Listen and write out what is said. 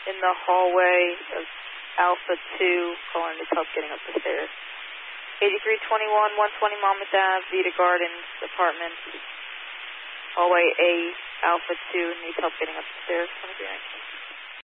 in the hallway of Alpha 2, calling needs help getting up the stairs. 8321, 120 Monmouth Ave, Vita Gardens, apartments, hallway A, Alpha 2, needs help getting up the stairs. 2319.